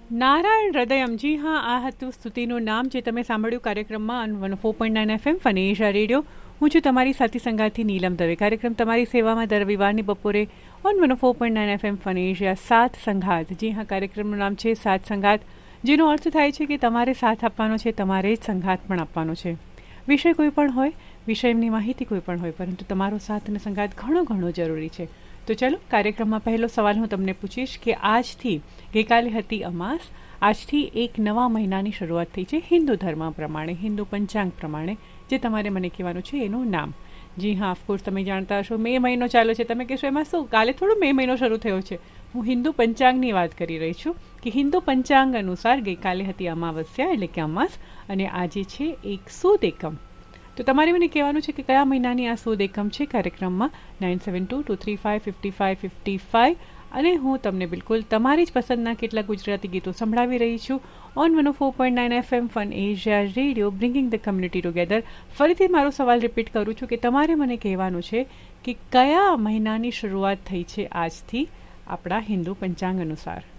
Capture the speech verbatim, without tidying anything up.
નારાયણ હૃદયમ. જી હા, આ હતું સ્તુતિનું નામ જે તમે સાંભળ્યું કાર્યક્રમમાં one four point nine F M ફનેશા radio. હું છું તમારી સાથી સંગાથી નીલમ દવે. કાર્યક્રમ તમારી સેવામાં દર રવિવારની બપોરે on one four point nine F M ફનેશા સાત સંઘાત. જી હા, કાર્યક્રમનું નામ છે સાત સંઘાત, જેનો અર્થ થાય છે કે તમારે સાથ આપવાનો છે, તમારે જ સંઘાત પણ આપવાનો છે. વિષય કોઈ પણ હોય, વિષયની માહિતી કોઈ પણ હોય, પરંતુ તમારો સાથ અને સંઘાત ઘણો ઘણો જરૂરી છે. તો ચલો, કાર્યક્રમમાં પહેલો સવાલ હું તમને પૂછીશ કે આજથી, ગઈકાલે હતી અમાસ, આજથી એક નવા મહિનાની શરૂઆત થઈ છે હિન્દુ ધર્મ પ્રમાણે, હિન્દુ પંચાંગ પ્રમાણે. જે તમારે મને કહેવાનું છે એનું નામ. જી હા, ઓફકોર્સ તમે જાણતા હશો મે મહિનો ચાલ્યો છે. તમે કહેશો એમાં શું, કાલે થોડો મે મહિનો શરૂ થયો છે. હું હિન્દુ પંચાંગની વાત કરી રહી છું કે હિન્દુ પંચાંગ અનુસાર ગઈકાલે હતી અમાવસ્યા એટલે કે અમાસ, અને આજે છે એક સુદ એકમ. તો તમારે મને કહેવાનું છે કે કયા મહિનાની આ સુદ એકમ છે કાર્યક્રમમાં nine seven two two three five fifty five fifty five. અને હું તમને બિલકુલ તમારી જ પસંદના કેટલાક ગુજરાતી ગીતો સંભળાવી રહી છું on one four point nine F M fun Asia radio, bringing the community together. ફરીથી મારો સવાલ રિપીટ કરું છું કે તમારે મને કહેવાનું છે કે કયા મહિનાની શરૂઆત થઈ છે આજથી આપણા હિન્દુ પંચાંગ અનુસાર.